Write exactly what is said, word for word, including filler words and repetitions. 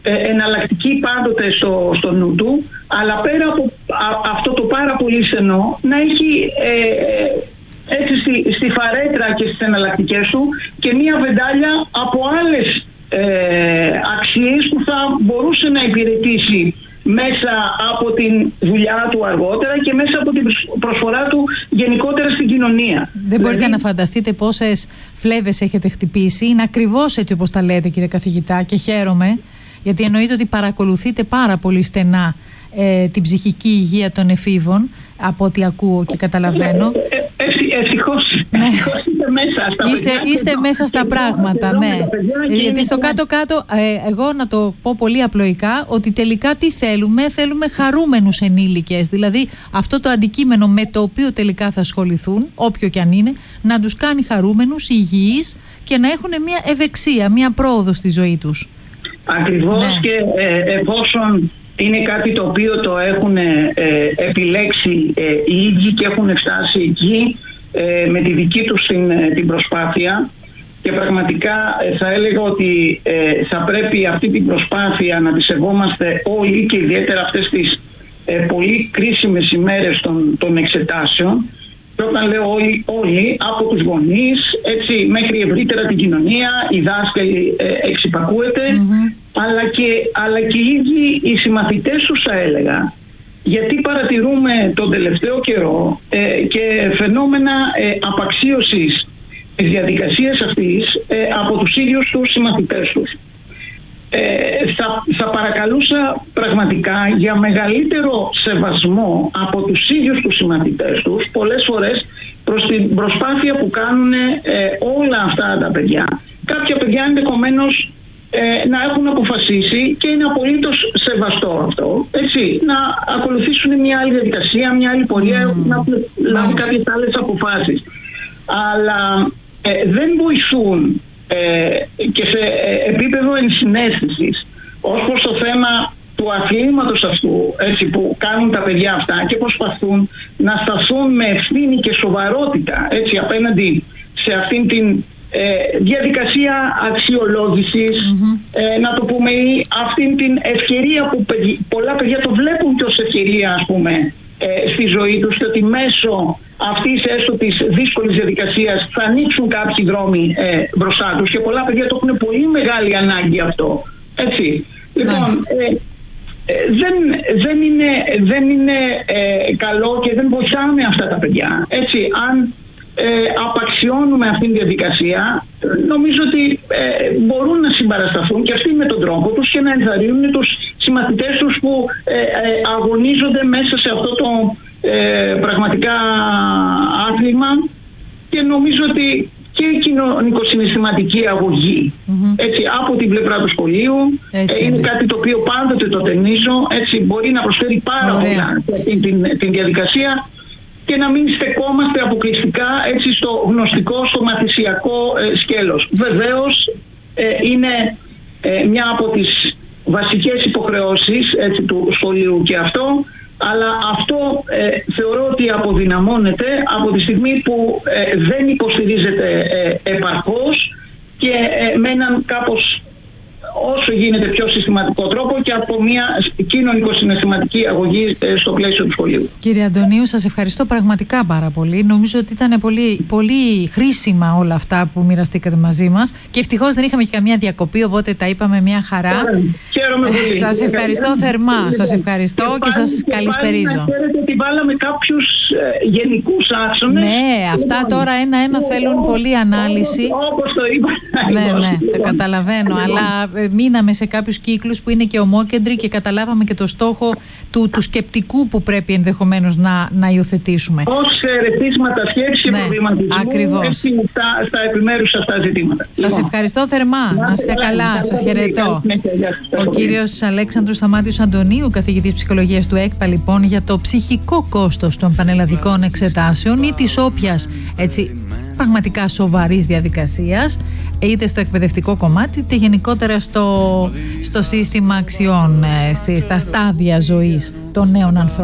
εναλλακτική πάντοτε στο, στο νου του, αλλά πέρα από α, αυτό το πάρα πολύ στενό να έχει ε, έτσι στη, στη φαρέτρα και στις εναλλακτικές του και μία βεντάλια από άλλες ε, αξίες που θα μπορούσε να υπηρετήσει μέσα από την δουλειά του αργότερα και μέσα από την προσφορά του γενικότερα στην κοινωνία. Δεν δηλαδή... μπορείτε να φανταστείτε πόσες φλέβες έχετε χτυπήσει. Είναι ακριβώς έτσι όπως τα λέτε, κύριε καθηγητά, και χαίρομαι, γιατί εννοείται ότι παρακολουθείτε πάρα πολύ στενά ε, την ψυχική υγεία των εφήβων, από ό,τι ακούω και καταλαβαίνω. Ε, ε, ευτυχώς, ναι. ευτυχώς είστε μέσα στα είστε, παιδιά. Είστε μέσα στα πράγματα, ναι. Γιατί στο κάτω-κάτω, ε, εγώ να το πω πολύ απλοϊκά, ότι τελικά τι θέλουμε, θέλουμε χαρούμενους ενήλικες. Δηλαδή αυτό το αντικείμενο με το οποίο τελικά θα ασχοληθούν, όποιο και αν είναι, να τους κάνει χαρούμενους, υγιείς και να έχουν μια ευεξία, μια πρόοδο στη ζωή τους. Ακριβώς, ναι. Και ε, εφόσον είναι κάτι το οποίο το έχουν ε, επιλέξει ε, οι ίδιοι και έχουν φτάσει εκεί ε, με τη δική τους την, την προσπάθεια, και πραγματικά ε, θα έλεγα ότι ε, θα πρέπει αυτή την προσπάθεια να τη σεβόμαστε όλοι, και ιδιαίτερα αυτές τις ε, πολύ κρίσιμες ημέρες των, των εξετάσεων. Και όταν λέω όλοι, όλοι από τους γονείς έτσι, μέχρι ευρύτερα την κοινωνία, οι δάσκαλοι ε, εξυπακούεται, mm-hmm. αλλά, και, αλλά και οι ίδιοι οι συμμαθητές τους, θα έλεγα, γιατί παρατηρούμε τον τελευταίο καιρό ε, και φαινόμενα ε, απαξίωσης της διαδικασίας αυτής ε, από τους ίδιους τους συμμαθητές τους. Ε, θα, θα παρακαλούσα πραγματικά για μεγαλύτερο σεβασμό από τους ίδιους τους συμμαθητές τους, πολλές φορές προς την προσπάθεια που κάνουν ε, όλα αυτά τα παιδιά. Κάποια παιδιά ενδεχομένως ε, να έχουν αποφασίσει, και είναι απολύτως σεβαστό αυτό, έτσι, να ακολουθήσουν μια άλλη διαδικασία, μια άλλη πορεία, mm. να λάβουν κάποιες άλλες αποφάσεις. Αλλά ε, δεν βοηθούν Ε, και σε ε, επίπεδο ενσυναίσθησης ως προς το θέμα του αθλήματος αυτού, έτσι, που κάνουν τα παιδιά αυτά και προσπαθούν να σταθούν με ευθύνη και σοβαρότητα, έτσι, απέναντι σε αυτήν την ε, διαδικασία αξιολόγησης, mm-hmm. ε, να το πούμε, ή αυτήν την ευκαιρία που παιδι, πολλά παιδιά το βλέπουν και ως ευκαιρία, ας πούμε, ε, στη ζωή τους, και ότι μέσω αυτής έστω της δύσκολης διαδικασίας θα ανοίξουν κάποιοι δρόμοι ε, μπροστά τους, και πολλά παιδιά το έχουν πολύ μεγάλη ανάγκη αυτό. Έτσι. Λοιπόν, ε, ε, δεν, δεν είναι, δεν είναι ε, καλό και δεν βοηθάμε αυτά τα παιδιά. Έτσι, αν ε, απαξιώνουμε αυτήν τη διαδικασία, νομίζω ότι ε, μπορούν να συμπαρασταθούν και αυτοί με τον τρόπο τους και να ενθαρρύνουν τους συμμαθητές τους που ε, ε, αγωνίζονται μέσα σε αυτό το Ε, πραγματικά άθλημα, και νομίζω ότι και η κοινωνικοσυναισθηματική αγωγή mm-hmm. έτσι, από την πλευρά του σχολείου ε, είναι κάτι το οποίο πάντοτε το τονίζω, έτσι, μπορεί να προσφέρει πάρα πολλά την, την, την διαδικασία, και να μην στεκόμαστε αποκλειστικά, έτσι, στο γνωστικό, στο μαθησιακό ε, σκέλος. Βεβαίως ε, είναι ε, μια από τις βασικές υποχρεώσεις, έτσι, του σχολείου και αυτό, αλλά αυτό ε, θεωρώ ότι αποδυναμώνεται από τη στιγμή που ε, δεν υποστηρίζεται ε, επαρκώς και ε, με έναν κάπως όσο γίνεται πιο συστηματικό τρόπο και από μια κοινωνικο-συναισθηματική αγωγή ε, στο πλαίσιο του σχολείου. Κύριε Αντωνίου, σας ευχαριστώ πραγματικά πάρα πολύ. Νομίζω ότι ήταν πολύ, πολύ χρήσιμα όλα αυτά που μοιραστήκατε μαζί μας, και ευτυχώς δεν είχαμε και καμία διακοπή, οπότε τα είπαμε μια χαρά. Χαίρομαι πολύ. Σας ευχαριστώ θερμά. Σας ευχαριστώ και, και σας καλησπερίζω. Να ξέρετε ότι βάλαμε κάποιους ε, γενικούς άξονες. Ναι, αυτά λοιπόν, τώρα ένα-ένα θέλουν πολλή ανάλυση. Όπως το είπα. Ναι, ναι, το καταλαβαίνω, αλλά μείναμε σε κάποιους κύκλους που είναι και ομόκεντροι και καταλάβαμε και το στόχο του, του σκεπτικού που πρέπει ενδεχομένως να, να υιοθετήσουμε. Ως ερεθίσματα σκέψη και ναι, προβληματισμού, ακριβώς, στα, στα επιμέρους αυτά ζητήματα. Σας λοιπόν, ευχαριστώ θερμά. Να είστε καλά. Σας χαιρετώ. Ο κύριος Αλέξανδρος Σταμάτιος Αντωνίου, καθηγητής ψυχολογίας του ΕΚΠΑ, λοιπόν, για το ψυχικό κόστος των πανελλαδικών εξετάσεων ή της όποιας, έτσι, πραγματικά σοβαρής διαδικασίας, είτε στο εκπαιδευτικό κομμάτι, είτε γενικότερα στο, στο σύστημα αξιών, στα στάδια ζωής των νέων ανθρώπων.